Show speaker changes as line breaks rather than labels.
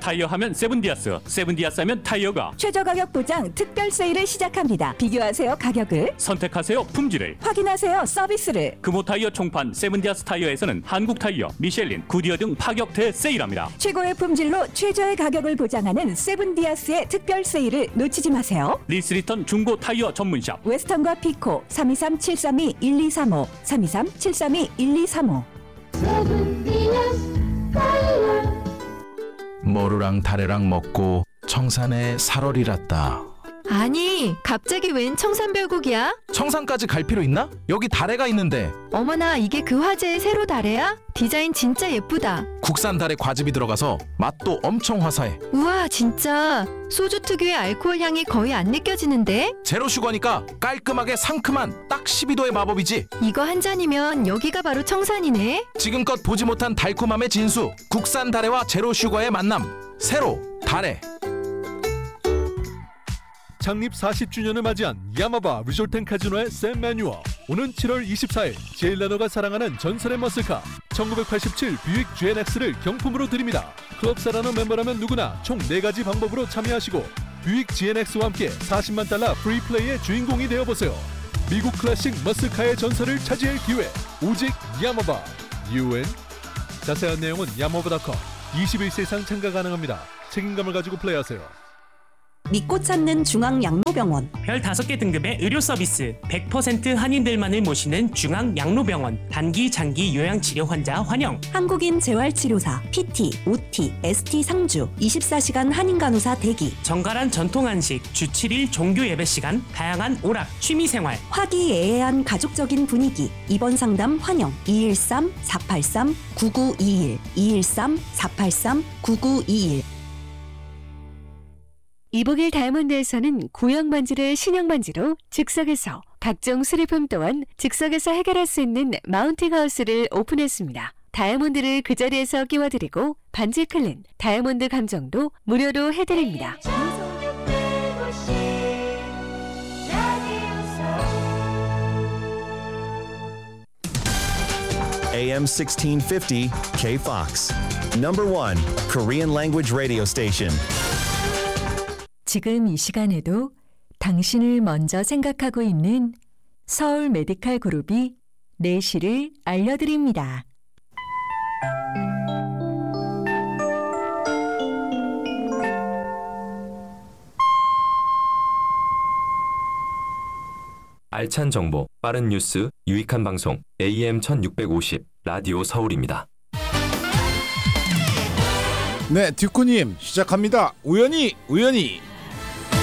타이어 하면 세븐디아스, 세븐디아스 하면 타이어가
최저 가격 보장 특별 세일을 시작합니다. 비교하세요 가격을,
선택하세요 품질을,
확인하세요 서비스를.
금호 타이어 총판 세븐디아스 타이어에서는 한국 타이어, 미셸린, 구디어 등 파격 대세일합니다.
최고의 품질로 최저의 가격을 보장하는 세븐디아스의 특별 세일을 놓치지 마세요.
리스리턴 중고 타이어 전문샵
웨스턴과 피코 323-732-1235 323-732-1235.
모루랑 다래랑 먹고 청산에 살얼이랐다.
아니, 갑자기 웬 청산별곡이야?
청산까지 갈 필요 있나? 여기 다래가 있는데.
어머나, 이게 그 화제의 세로 다래야? 디자인 진짜 예쁘다.
국산 다래 과즙이 들어가서 맛도 엄청 화사해.
우와, 진짜 소주 특유의 알코올 향이 거의 안 느껴지는데?
제로 슈거니까 깔끔하게 상큼한 딱 12도의 마법이지.
이거 한 잔이면 여기가 바로 청산이네.
지금껏 보지 못한 달콤함의 진수, 국산 다래와 제로 슈거의 만남. 세로 다래.
창립 40주년을 맞이한 야마바 리조트앤카지노의 샘 매뉴얼. 오는 7월 24일 제일라너가 사랑하는 전설의 머슬카 1987 뷰익 GNX를 경품으로 드립니다. 클럽사라너 멤버라면 누구나 총 4가지 방법으로 참여하시고 뷰익 GNX와 함께 40만 달러 프리플레이의 주인공이 되어보세요. 미국 클래식 머슬카의 전설을 차지할 기회, 오직 야마바. UN. 자세한 내용은 야마바.com. 21세 이상 참가 가능합니다. 책임감을 가지고 플레이하세요.
믿고 찾는 중앙양로병원.
별 5개 등급의 의료 서비스, 100% 한인들만을 모시는 중앙양로병원. 단기, 장기 요양치료 환자 환영.
한국인 재활치료사, PT, OT, ST 상주, 24시간 한인간호사 대기.
정갈한 전통 한식, 주 7일 종교 예배 시간, 다양한 오락, 취미생활.
화기애애한 가족적인 분위기. 입원 상담 환영. 213-483-9921 213-483-9921.
이복일 다이아몬드에서는 구형 반지를 신형 반지로 즉석에서, 각종 수리품 또한 즉석에서 해결할 수 있는 마운팅 하우스를 오픈했습니다. 다이아몬드를 그 자리에서 끼워드리고 반지 클린, 다이아몬드 감정도 무료로 해드립니다.
AM 1650 K-FOX. Number 1 Korean language radio station.
지금 이 시간에도 당신을 먼저 생각하고 있는 서울 메디칼 그룹이 내시를 알려드립니다.
알찬 정보, 빠른 뉴스, 유익한 방송, AM 1650 라디오 서울입니다.
네, 듀코님 시작합니다. 우연히